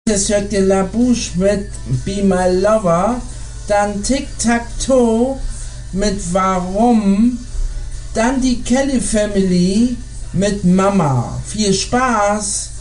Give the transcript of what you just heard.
Cirque de la Bouche mit Be My Lover, dann Tic-Tac-Toe mit Warum, dann die Kelly Family mit Mama. Viel Spaß!